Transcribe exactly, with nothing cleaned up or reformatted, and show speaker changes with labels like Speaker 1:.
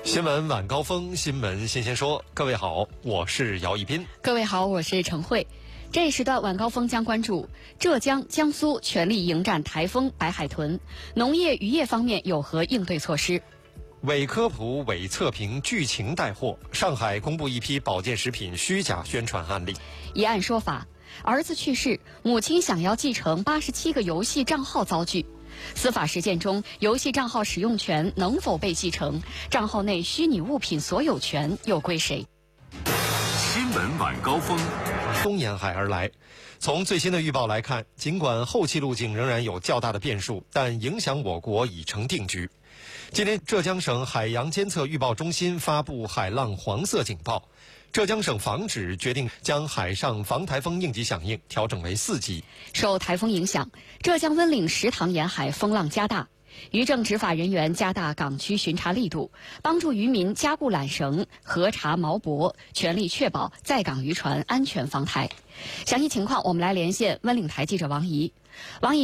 Speaker 1: 新闻晚高峰，新闻新鲜说。各位好，我是姚一斌。
Speaker 2: 各位好，我是陈慧。这一时段晚高峰将关注浙江、江苏全力迎战台风白海豚，农业渔业方面有何应对措施？
Speaker 1: 伪科普、伪测评、剧情带货，上海公布一批保健食品虚假宣传案例。
Speaker 2: 一案说法：儿子去世，母亲想要继承八十七个游戏账号遭拒。司法实践中，游戏账号使用权能否被继承？账号内虚拟物品所有权又归谁？
Speaker 3: 新闻晚高峰，
Speaker 1: 东沿海而来。从最新的预报来看，尽管后期路径仍然有较大的变数，但影响我国已成定局。今天，浙江省海洋监测预报中心发布海浪黄色警报。浙江省防指决定将海上防台风应急响应调整为四级。
Speaker 2: 受台风影响，浙江温岭石塘沿海风浪加大，渔政执法人员加大港区巡查力度，帮助渔民加固缆绳、核查锚泊，全力确保在港渔船安全防台。详细情况，我们来连线温岭台记者王怡。王怡。